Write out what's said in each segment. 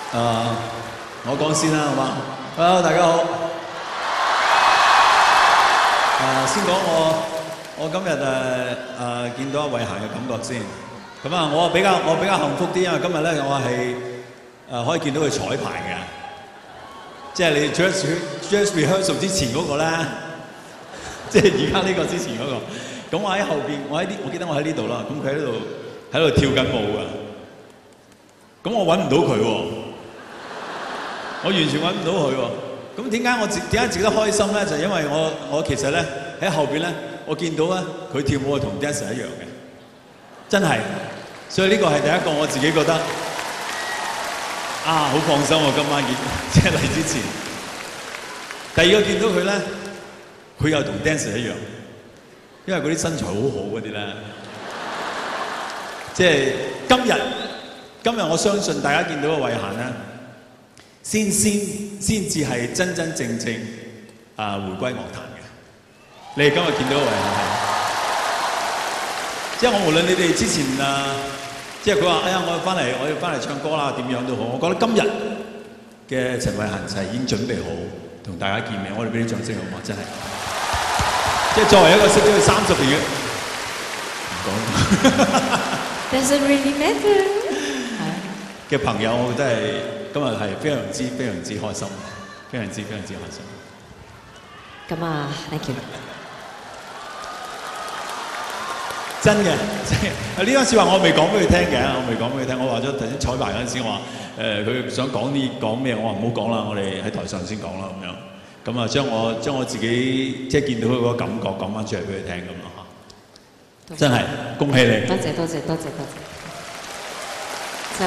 我講先啦，好嗎 ？Hello， 大家好。先講我今日見到阿慧嫻嘅感覺先。咁啊，我比較幸福啲，因為今日咧我係可以見到佢彩排嘅，即係你 just rehearsal 之前嗰個咧，即係而家呢個之前嗰個。咁我喺後邊，我記得我喺呢度啦。咁佢喺度跳緊舞㗎。咁我揾唔到佢喎，我完全揾唔到佢喎。咁點解值得開心咧？就因為我其實咧喺後邊咧，我見到咧佢跳舞係同 dancer 一樣嘅，真係。所以呢個係第一個我自己覺得好放心喎。今晚即係嚟之前，第二個見到佢咧，佢又同 dancer 一樣，因為嗰啲身材好好嗰啲咧，即係今日我相信大家見到嘅慧嫻咧，先至係真真正正回歸樂壇嘅。你哋今日見到嘅慧嫻係，即係我無論你哋之前即係佢話哎呀我要翻嚟唱歌啦點樣都好，我覺得今日嘅陳慧嫻就係已經準備好同大家見面，我哋俾啲掌聲好嗎？真係，即係作為一個識咗佢30年嘅，唔講。 Does it really matter？ 嘅朋友，我覺得係今日係非常之開心，非常之開心。 咁啊 ，thank you。 真嘅，呢番説話我未講俾佢聽嘅，我話咗頭先彩排嗰陣時，我話佢想講咩，我話唔好講啦，我哋喺台上先講啦咁樣。咁啊，將我自己即係見到佢嗰個感覺講翻出嚟俾佢聽咁咯嚇。真係恭喜你！ 多謝。就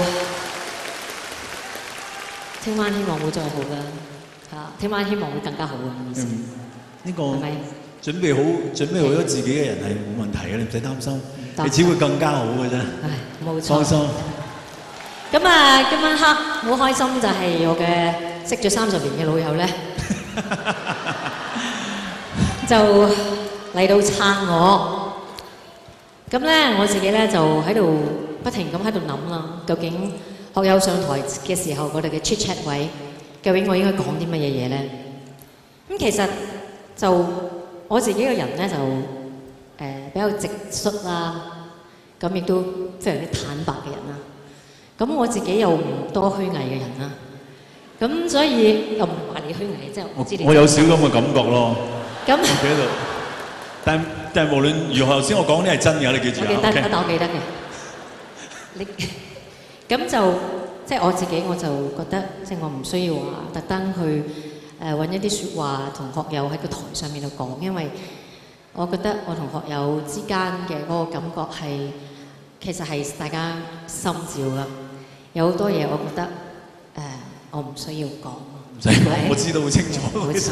聽晚希望會再好啦，聽晚希望會更加好嘅意思。 呢個係咪準備好咗自己嘅人係冇問題嘅，你唔使擔心，你只會更加好嘅啫。 唉，冇錯。 放心。 咁啊，今晚黑好開心，就係我嘅識咗30年嘅老友咧，就嚟到撐我。咁咧，我自己咧就喺度不停咁喺度諗啦，究竟學友上台嘅時候，我哋嘅 chit chat 位，究竟我應該講啲乜嘢嘢咧？咁其實就我自己個人咧就比較直率啦，咁亦都非常之坦白嘅人啦。咁我自己又唔多虛偽嘅人啦，咁所以又唔話你虛偽，即係我知你。 我有少咁嘅感覺咯。 咁喺度，但係無論如何，頭先我講啲係真嘅，你記住啊。 我記得嘅。你咁就即係我自己，我就覺得即係我唔需要話特登去揾一啲説話同學友喺個台上面度講，因為我覺得我同學友之間嘅嗰個感覺係其實係大家心照噶。有好多嘢我覺得我唔需要講。 唔使講，我知道好清楚。 冇錯。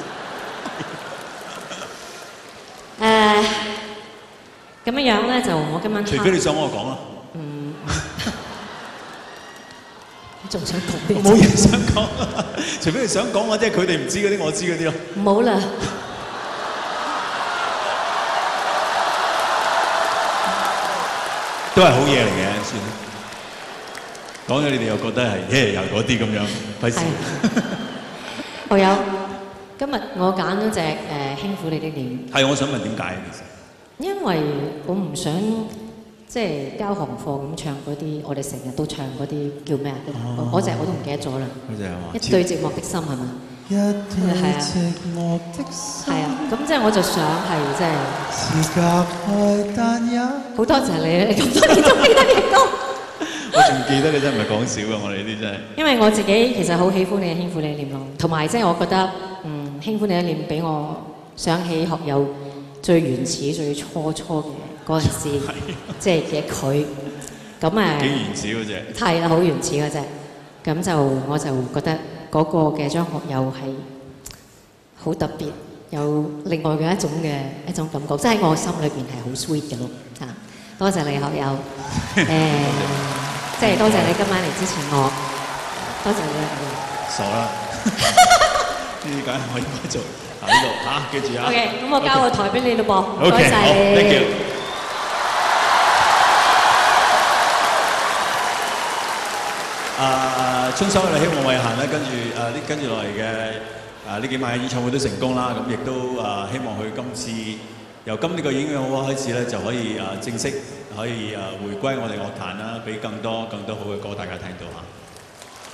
咁樣咧就我今晚除非你想我講啦。 仲想講咩？ 冇嘢想講，除非你想講，即係佢哋唔知嗰啲，我知嗰啲咯。 唔好啦。 都係好嘢嚟嘅，算。講咗你哋又覺得係又嗰啲咁樣，費事。 學友，今日我揀咗隻輕撫你的臉。 係，我想問點解其實？ 因為我唔想即係交行貨咁唱嗰啲，我哋成日都唱嗰啲叫咩啊？嗰隻我都唔記得咗啦。 嗰隻係嘛？ 一對寂寞的心係嘛？ 一對寂寞的心。 係啊，咁即係我就想係即係。 是隔開但有。 好多謝你，你咁多年都記得嘅歌。 我仲記得你真係唔係講笑啊！我哋呢啲真係。因為我自己其實好喜歡你嘅輕撫你的臉咯，同埋即係我覺得輕撫你的臉俾我想起學友最原始、最初嘅嗰陣時，即係嘅佢。咁幾原始嗰隻。係啦，好原始嗰隻。咁就我就覺得嗰個嘅張學友係好特別，有另外嘅一種感覺，即係喺我心裏邊係好 sweet 嘅咯。多謝你學友。即係多謝你今晚嚟支持我，多謝你。 傻啦！呢啲梗係我應該做喺呢度嚇，記住啊。 OK， 咁我交個台俾你咯噃，唔該曬你。Thank you。 衷心希望慧嫻咧，跟住落嚟嘅呢幾晚嘅演唱會都成功啦。咁亦都希望佢今次由呢個演唱會開始咧，就可以正式可以回歸我哋樂壇啦，俾更多好嘅歌大家聽到嚇。